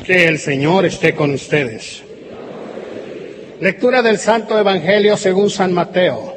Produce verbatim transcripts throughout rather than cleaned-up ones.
Que el Señor esté con ustedes. Lectura del Santo Evangelio según San Mateo.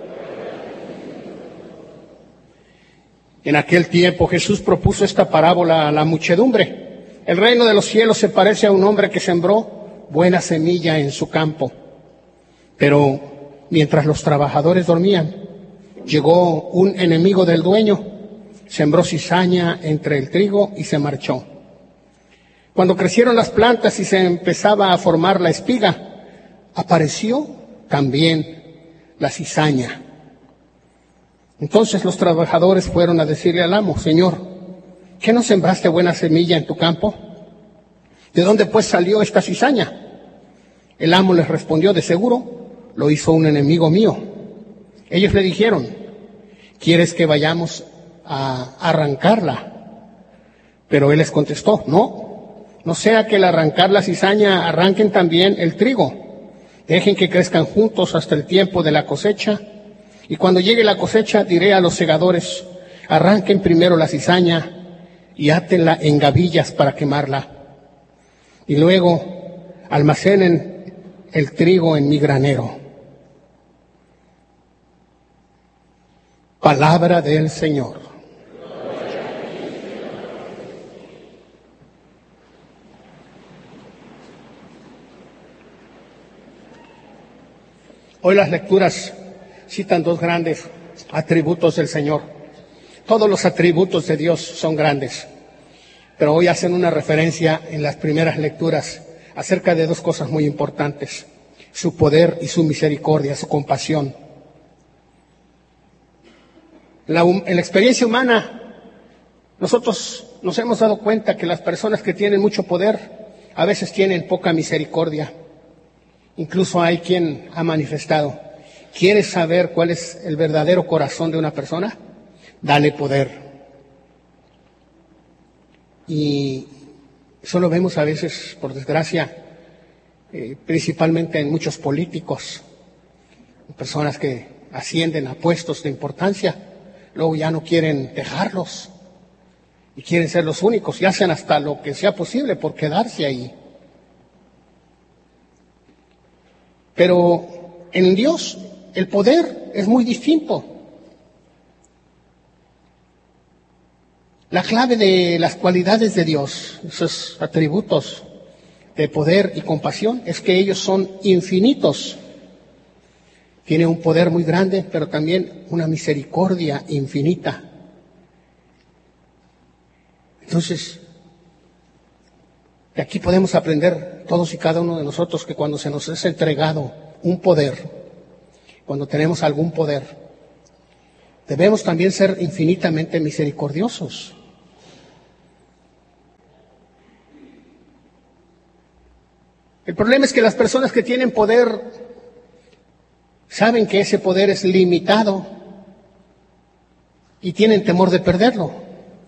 En aquel tiempo Jesús propuso esta parábola a la muchedumbre. El reino de los cielos se parece a un hombre que sembró buena semilla en su campo. Pero mientras los trabajadores dormían, llegó un enemigo del dueño, sembró cizaña entre el trigo y se marchó. Cuando crecieron las plantas y se empezaba a formar la espiga, apareció también la cizaña. Entonces los trabajadores fueron a decirle al amo: Señor, ¿qué no sembraste buena semilla en tu campo? ¿De dónde pues salió esta cizaña? El amo les respondió: de seguro lo hizo un enemigo mío. Ellos le dijeron: ¿quieres que vayamos a arrancarla? Pero él les contestó: no. No sea que al arrancar la cizaña arranquen también el trigo. Dejen que crezcan juntos hasta el tiempo de la cosecha. Y cuando llegue la cosecha diré a los segadores: arranquen primero la cizaña y átenla en gavillas para quemarla. Y luego almacenen el trigo en mi granero. Palabra del Señor. Hoy las lecturas citan dos grandes atributos del Señor. Todos los atributos de Dios son grandes, pero hoy hacen una referencia en las primeras lecturas acerca de dos cosas muy importantes: su poder y su misericordia, su compasión. La, en la experiencia humana, nosotros nos hemos dado cuenta que las personas que tienen mucho poder a veces tienen poca misericordia. Incluso hay quien ha manifestado: ¿quieres saber cuál es el verdadero corazón de una persona? Dale poder. Y eso lo vemos a veces, por desgracia, eh, principalmente en muchos políticos, personas que ascienden a puestos de importancia, luego ya no quieren dejarlos y quieren ser los únicos y hacen hasta lo que sea posible por quedarse ahí. Pero en Dios el poder es muy distinto. La clave de las cualidades de Dios, esos atributos de poder y compasión, es que ellos son infinitos. Tiene un poder muy grande, pero también una misericordia infinita. Entonces, de aquí podemos aprender todos y cada uno de nosotros que cuando se nos es entregado un poder, cuando tenemos algún poder, debemos también ser infinitamente misericordiosos. El problema es que las personas que tienen poder saben que ese poder es limitado y tienen temor de perderlo.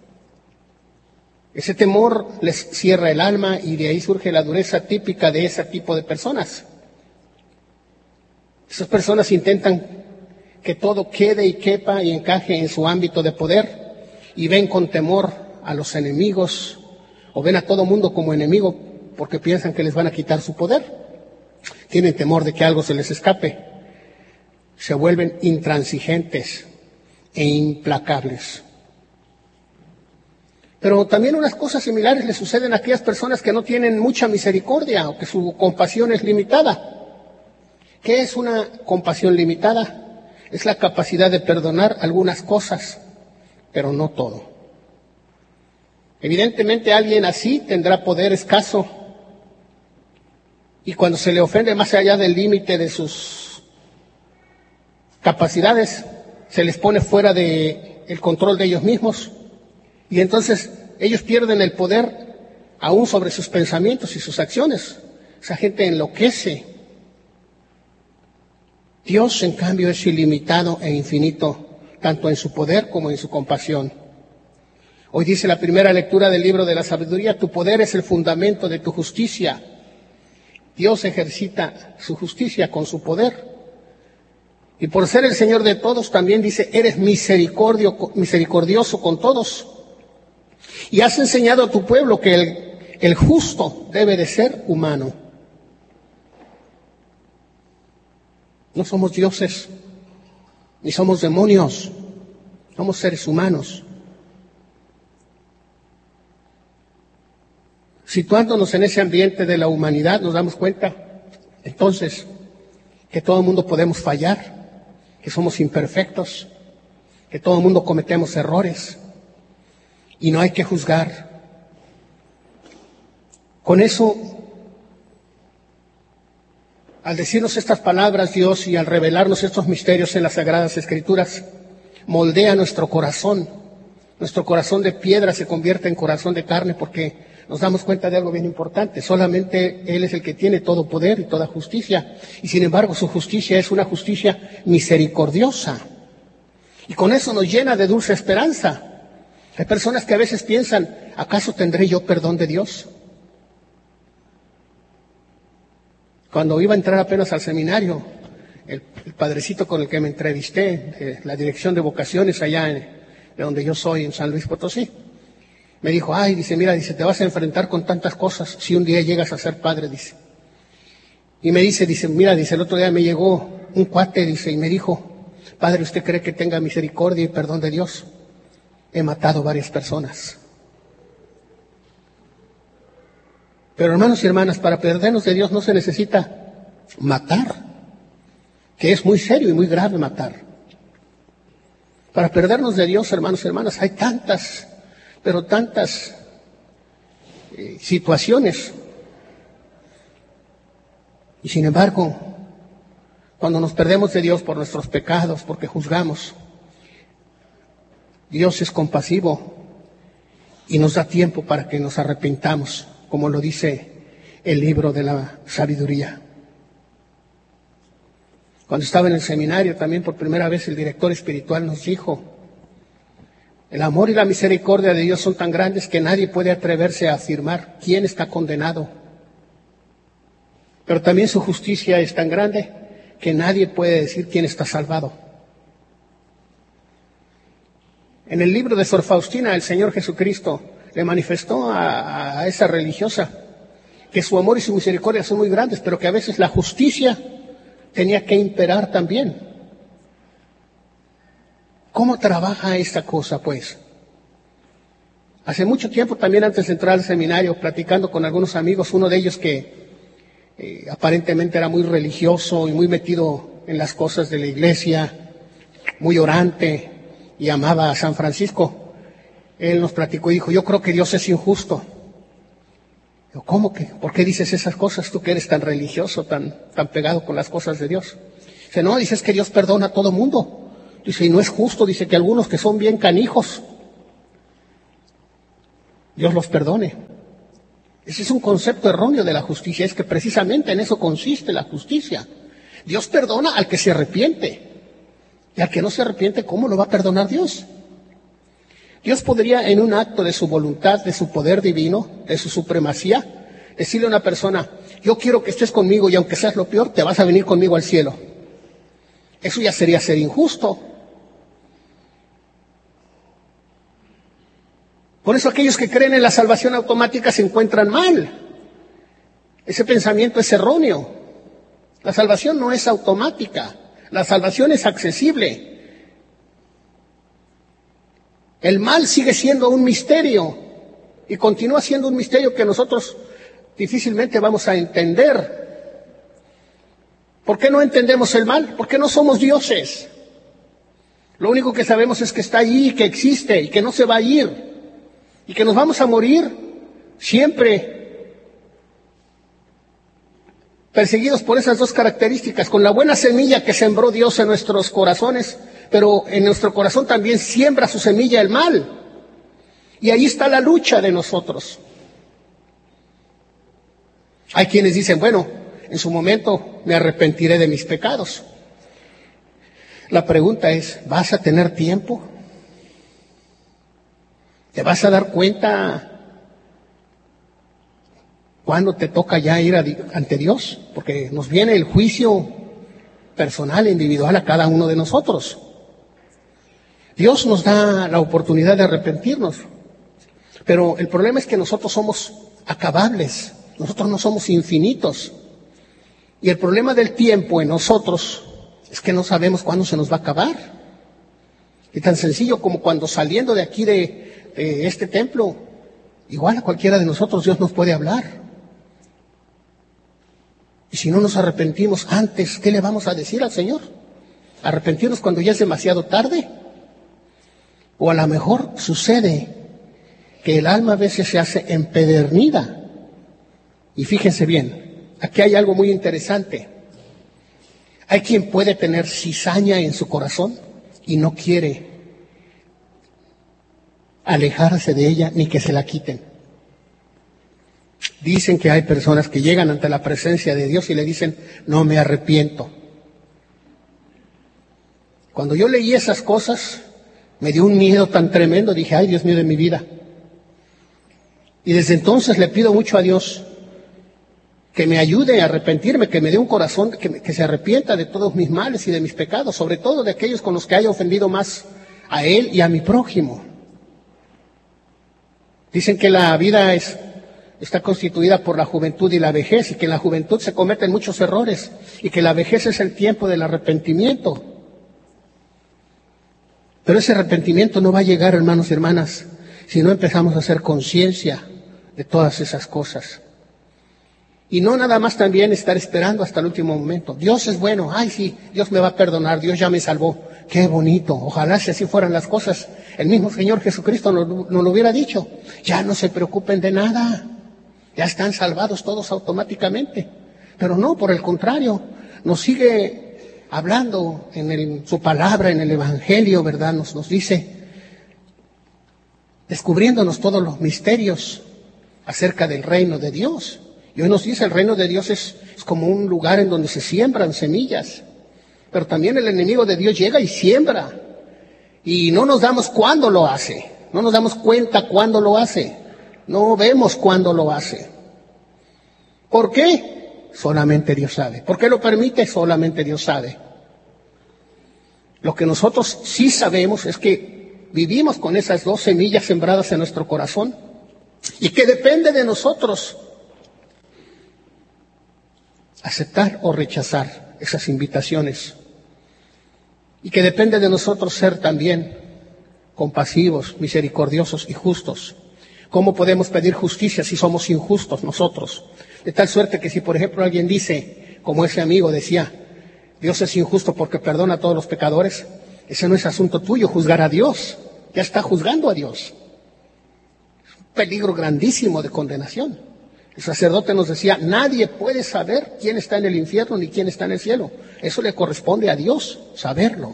Ese temor les cierra el alma y de ahí surge la dureza típica de ese tipo de personas. Esas personas intentan que todo quede y quepa y encaje en su ámbito de poder y ven con temor a los enemigos o ven a todo mundo como enemigo porque piensan que les van a quitar su poder. Tienen temor de que algo se les escape. Se vuelven intransigentes e implacables. Pero también unas cosas similares le suceden a aquellas personas que no tienen mucha misericordia o que su compasión es limitada. ¿Qué es una compasión limitada? Es la capacidad de perdonar algunas cosas, pero no todo. Evidentemente alguien así tendrá poder escaso y cuando se le ofende más allá del límite de sus capacidades, se les pone fuera de el control de ellos mismos. Y entonces ellos pierden el poder aún sobre sus pensamientos y sus acciones. Esa gente enloquece. Dios, en cambio, es ilimitado e infinito, tanto en su poder como en su compasión. Hoy dice la primera lectura del libro de la sabiduría: tu poder es el fundamento de tu justicia. Dios ejercita su justicia con su poder. Y por ser el Señor de todos, también dice: eres misericordio, misericordioso con todos. Y has enseñado a tu pueblo que el, el justo debe de ser humano. No somos dioses, ni somos demonios, somos seres humanos. Situándonos en ese ambiente de la humanidad, nos damos cuenta, entonces, que todo el mundo podemos fallar, que somos imperfectos, que todo el mundo cometemos errores, y no hay que juzgar. Con eso, al decirnos estas palabras, Dios, y al revelarnos estos misterios en las Sagradas Escrituras, moldea nuestro corazón. Nuestro corazón de piedra se convierte en corazón de carne, porque nos damos cuenta de algo bien importante. Solamente Él es el que tiene todo poder y toda justicia. Y sin embargo, su justicia es una justicia misericordiosa. Y con eso nos llena de dulce esperanza. Hay personas que a veces piensan, ¿acaso tendré yo perdón de Dios? Cuando iba a entrar apenas al seminario, el, el padrecito con el que me entrevisté, de la dirección de vocaciones allá en, de donde yo soy, en San Luis Potosí, me dijo, ay, dice, mira, dice, te vas a enfrentar con tantas cosas si un día llegas a ser padre, dice. Y me dice, dice, mira, dice, el otro día me llegó un cuate, dice, y me dijo, padre, ¿usted cree que tenga misericordia y perdón de Dios? He matado varias personas. Pero hermanos y hermanas, para perdernos de Dios no se necesita matar, que es muy serio y muy grave matar. Para perdernos de Dios, hermanos y hermanas, hay tantas, pero tantas eh, situaciones. Y sin embargo, cuando nos perdemos de Dios por nuestros pecados, porque juzgamos, Dios es compasivo y nos da tiempo para que nos arrepintamos, como lo dice el libro de la sabiduría. Cuando estaba en el seminario, también por primera vez el director espiritual nos dijo, el amor y la misericordia de Dios son tan grandes que nadie puede atreverse a afirmar quién está condenado. Pero también su justicia es tan grande que nadie puede decir quién está salvado. En el libro de Sor Faustina, el Señor Jesucristo le manifestó a, a esa religiosa que su amor y su misericordia son muy grandes, pero que a veces la justicia tenía que imperar también. ¿Cómo trabaja esta cosa, pues? Hace mucho tiempo, también antes de entrar al seminario, platicando con algunos amigos, uno de ellos que eh, aparentemente era muy religioso y muy metido en las cosas de la iglesia, muy orante y amaba a San Francisco, él nos platicó y dijo, yo creo que Dios es injusto. Yo, ¿cómo que? ¿Por qué dices esas cosas tú que eres tan religioso, tan, tan pegado con las cosas de Dios? Dice, no, dices que Dios perdona a todo mundo. Dice, y no es justo, dice que algunos que son bien canijos, Dios los perdone. Ese es un concepto erróneo de la justicia, es que precisamente en eso consiste la justicia. Dios perdona al que se arrepiente, y al que no se arrepiente, ¿cómo lo va a perdonar Dios? Dios podría, en un acto de su voluntad, de su poder divino, de su supremacía, decirle a una persona, yo quiero que estés conmigo y aunque seas lo peor, te vas a venir conmigo al cielo. Eso ya sería ser injusto. Por eso aquellos que creen en la salvación automática se encuentran mal. Ese pensamiento es erróneo. La salvación no es automática. La salvación es accesible. El mal sigue siendo un misterio y continúa siendo un misterio que nosotros difícilmente vamos a entender. ¿Por qué no entendemos el mal? Porque no somos dioses. Lo único que sabemos es que está allí, que existe y que no se va a ir. Y que nos vamos a morir siempre perseguidos por esas dos características, con la buena semilla que sembró Dios en nuestros corazones, pero en nuestro corazón también siembra su semilla el mal. Y ahí está la lucha de nosotros. Hay quienes dicen, bueno, en su momento me arrepentiré de mis pecados. La pregunta es, ¿vas a tener tiempo? ¿Te vas a dar cuenta cuándo te toca ya ir a, ante Dios? Porque nos viene el juicio personal e individual a cada uno de nosotros. Dios nos da la oportunidad de arrepentirnos. Pero el problema es que nosotros somos acabables, nosotros no somos infinitos. Y el problema del tiempo en nosotros es que no sabemos cuándo se nos va a acabar. Y tan sencillo como cuando saliendo de aquí de, de este templo, igual a cualquiera de nosotros Dios nos puede hablar. Y si no nos arrepentimos antes, ¿qué le vamos a decir al Señor? ¿Arrepentirnos cuando ya es demasiado tarde? O a lo mejor sucede que el alma a veces se hace empedernida. Y fíjense bien, aquí hay algo muy interesante. Hay quien puede tener cizaña en su corazón y no quiere alejarse de ella ni que se la quiten. Dicen que hay personas que llegan ante la presencia de Dios y le dicen, no me arrepiento. Cuando yo leí esas cosas, me dio un miedo tan tremendo, dije, ay Dios mío de mi vida. Y desde entonces le pido mucho a Dios que me ayude a arrepentirme, que me dé un corazón que, que se arrepienta de todos mis males y de mis pecados, sobre todo de aquellos con los que haya ofendido más a Él y a mi prójimo. Dicen que la vida es, está constituida por la juventud y la vejez, y que en la juventud se cometen muchos errores, y que la vejez es el tiempo del arrepentimiento. Pero ese arrepentimiento no va a llegar, hermanos y hermanas, si no empezamos a hacer conciencia de todas esas cosas. Y no nada más también estar esperando hasta el último momento. Dios es bueno, ay sí, Dios me va a perdonar, Dios ya me salvó. Qué bonito, ojalá si así fueran las cosas. El mismo Señor Jesucristo nos, nos lo hubiera dicho. Ya no se preocupen de nada, ya están salvados todos automáticamente. Pero no, por el contrario, nos sigue hablando en el, su palabra, en el Evangelio, ¿verdad? Nos, nos dice, descubriéndonos todos los misterios acerca del reino de Dios. Y hoy nos dice, el reino de Dios es, es como un lugar en donde se siembran semillas. Pero también el enemigo de Dios llega y siembra. Y no nos damos cuándo lo hace. No nos damos cuenta cuándo lo hace. No vemos cuándo lo hace. ¿Por qué? Solamente Dios sabe. ¿Por qué lo permite? Solamente Dios sabe. Lo que nosotros sí sabemos es que vivimos con esas dos semillas sembradas en nuestro corazón. Y que depende de nosotros aceptar o rechazar esas invitaciones. Y que depende de nosotros ser también compasivos, misericordiosos y justos. ¿Cómo podemos pedir justicia si somos injustos nosotros? De tal suerte que si, por ejemplo, alguien dice, como ese amigo decía, Dios es injusto porque perdona a todos los pecadores, ese no es asunto tuyo, juzgar a Dios. Ya está juzgando a Dios. Es un peligro grandísimo de condenación. El sacerdote nos decía, nadie puede saber quién está en el infierno ni quién está en el cielo. Eso le corresponde a Dios, saberlo.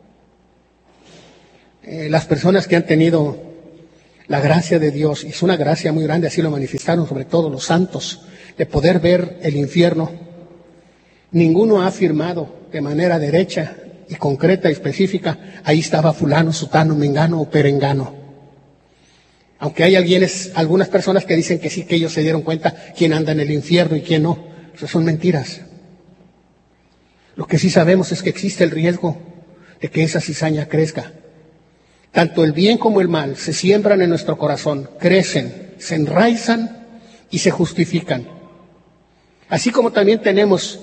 Eh, las personas que han tenido la gracia de Dios, y es una gracia muy grande, así lo manifestaron sobre todo los santos, de poder ver el infierno, ninguno ha afirmado de manera derecha y concreta y específica, ahí estaba fulano, sutano, mengano o perengano. Aunque hay alguienes, algunas personas que dicen que sí, que ellos se dieron cuenta quién anda en el infierno y quién no. Eso son mentiras. Lo que sí sabemos es que existe el riesgo de que esa cizaña crezca. Tanto el bien como el mal se siembran en nuestro corazón, crecen, se enraizan y se justifican. Así como también tenemos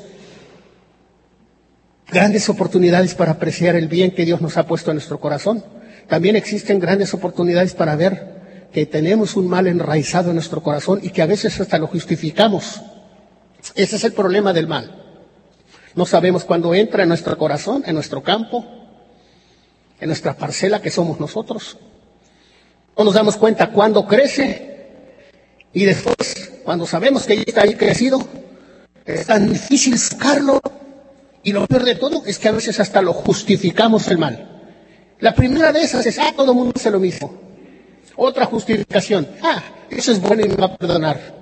grandes oportunidades para apreciar el bien que Dios nos ha puesto en nuestro corazón, también existen grandes oportunidades para ver que tenemos un mal enraizado en nuestro corazón y que a veces hasta lo justificamos. Ese es el problema del mal. No sabemos cuándo entra en nuestro corazón, en nuestro campo, en nuestra parcela que somos nosotros. No nos damos cuenta cuándo crece y después, cuando sabemos que ya está ahí crecido, es tan difícil sacarlo. Y lo peor de todo es que a veces hasta lo justificamos el mal. La primera de esas es, ah, todo el mundo hace lo mismo. Otra justificación, ah, eso es bueno y me va a perdonar.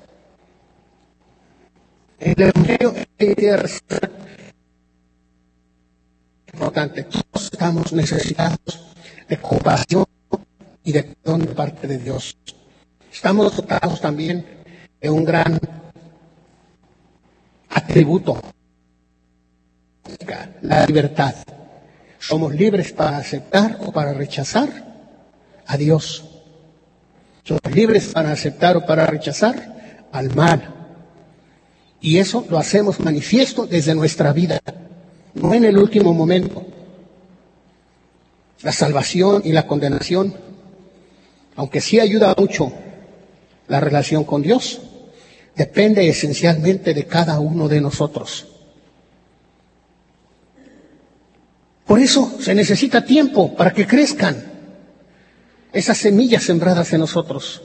El Evangelio es importante. Todos estamos necesitados de compasión y de perdón de parte de Dios. Estamos dotados también de un gran atributo, la libertad. Somos libres para aceptar o para rechazar a Dios. Somos libres para aceptar o para rechazar al mal. Y eso lo hacemos manifiesto desde nuestra vida, no en el último momento. La salvación y la condenación, aunque sí ayuda mucho la relación con Dios, depende esencialmente de cada uno de nosotros. Por eso se necesita tiempo para que crezcan esas semillas sembradas en nosotros.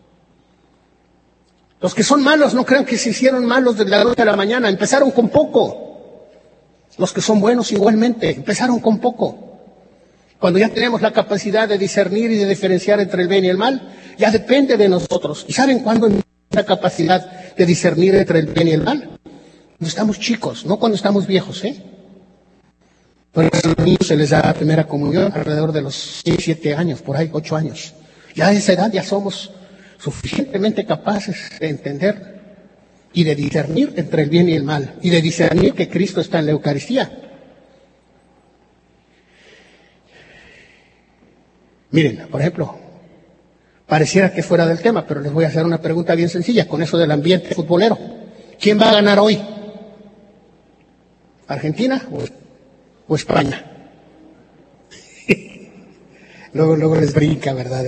Los que son malos no crean que se hicieron malos desde la noche a la mañana, empezaron con poco. Los que son buenos igualmente, empezaron con poco. Cuando ya tenemos la capacidad de discernir y de diferenciar entre el bien y el mal, ya depende de nosotros. ¿Y saben cuándo empieza la capacidad de discernir entre el bien y el mal? Cuando estamos chicos, no cuando estamos viejos, ¿eh? Por eso a los niños se les da la primera comunión alrededor de los seis, siete años, por ahí, ocho años. Ya a esa edad ya somos suficientemente capaces de entender y de discernir entre el bien y el mal, y de discernir que Cristo está en la Eucaristía. Miren, por ejemplo, pareciera que fuera del tema, pero les voy a hacer una pregunta bien sencilla con eso del ambiente futbolero. ¿Quién va a ganar hoy? ¿Argentina o, o España? luego, luego les brinca, ¿verdad?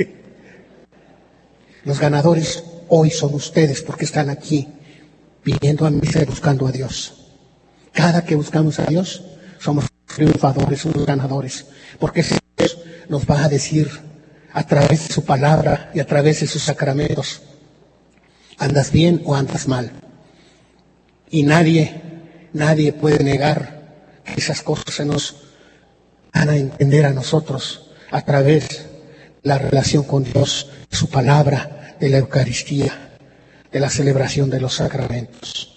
Los ganadores hoy son ustedes porque están aquí viniendo a misa y buscando a Dios. Cada que buscamos a Dios somos triunfadores, somos ganadores, porque Dios nos va a decir a través de su palabra y a través de sus sacramentos, ¿andas bien o andas mal? Y nadie, nadie puede negar que esas cosas se nos van a entender a nosotros a través de la relación con Dios, su palabra, de la Eucaristía, de la celebración de los sacramentos.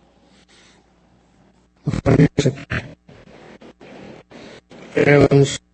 Creo en